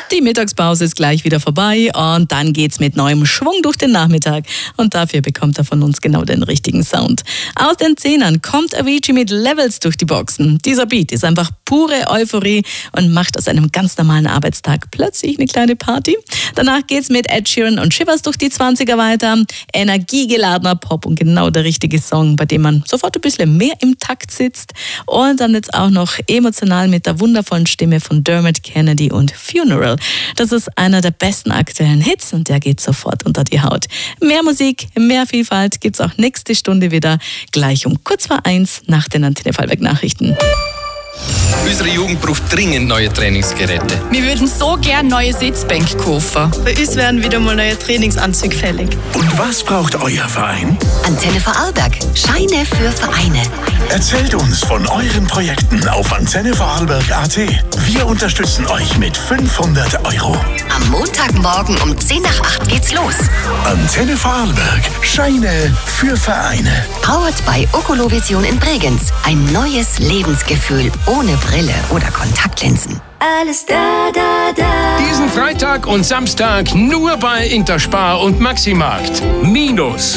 Die Mittagspause ist gleich wieder vorbei und dann geht's mit neuem Schwung durch den Nachmittag. Und dafür bekommt er von uns genau den richtigen Sound. Aus den 10ern kommt Avicii mit Levels durch die Boxen. Dieser Beat ist einfach pure Euphorie und macht aus einem ganz normalen Arbeitstag plötzlich eine kleine Party. Danach geht's mit Ed Sheeran und Shivers durch die 20er weiter. Energiegeladener Pop und genau der richtige Song, bei dem man sofort ein bisschen mehr im Takt sitzt. Und dann jetzt auch noch emotional mit der wundervollen Stimme von Dermot Kennedy und Funeral. Das ist einer der besten aktuellen Hits und der geht sofort unter die Haut. Mehr Musik, mehr Vielfalt gibt's auch nächste Stunde wieder, gleich um kurz vor 1 nach den Antenne Vorarlberg Nachrichten. Unsere Jugend braucht dringend neue Trainingsgeräte. Wir würden so gern neue Sitzbänke kaufen. Bei uns werden wieder mal neue Trainingsanzüge fällig. Und was braucht euer Verein? Antenne Vorarlberg. Scheine für Vereine. Erzählt uns von euren Projekten auf antennevorarlberg.at. Wir unterstützen euch mit 500 €. Am Montagmorgen um 7:50 geht's los. Antenne Vorarlberg. Scheine für Vereine. Powered by Okolovision in Bregenz. Ein neues Lebensgefühl ohne Brille oder Kontaktlinsen. Alles da, da, da. Diesen Freitag und Samstag nur bei Interspar und Maximarkt. Minus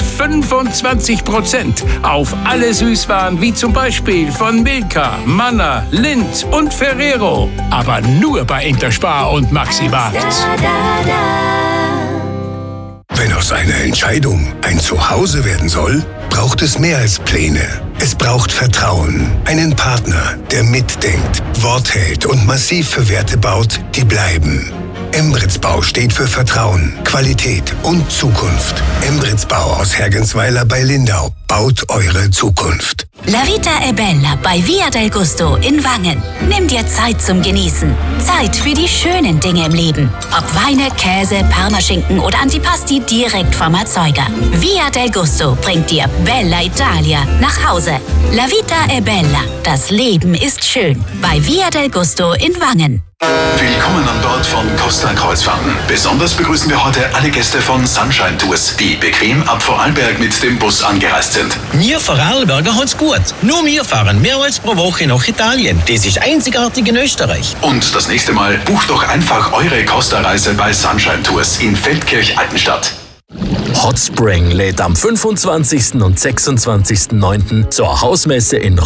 25% auf alle Süßwaren wie zum Beispiel von Milka, Manna, Lindt und Ferrero. Aber nur bei Interspar und Maximarkt. Da, da, da. Wenn aus einer Entscheidung ein Zuhause werden soll, braucht es mehr als Pläne. Es braucht Vertrauen, einen Partner, der mitdenkt, Wort hält und massiv für Werte baut, die bleiben. Embritz Bau steht für Vertrauen, Qualität und Zukunft. Embritz Bau aus Hergensweiler bei Lindau baut eure Zukunft. La Vita è Bella bei Via del Gusto in Wangen. Nimm dir Zeit zum Genießen. Zeit für die schönen Dinge im Leben. Ob Weine, Käse, Parmaschinken oder Antipasti direkt vom Erzeuger. Via del Gusto bringt dir Bella Italia nach Hause. La Vita è Bella. Das Leben ist schön. Bei Via del Gusto in Wangen. Willkommen an Bord von Costa Kreuzfahrten. Besonders begrüßen wir heute alle Gäste von Sunshine Tours, die bequem ab Vorarlberg mit dem Bus angereist sind. Wir Vorarlberger haben's gut. Nur wir fahren mehrmals pro Woche nach Italien. Das ist einzigartig in Österreich. Und das nächste Mal bucht doch einfach eure Costa-Reise bei Sunshine Tours in Feldkirch-Altenstadt. Hot Spring lädt am 25. und 26.09. zur Hausmesse in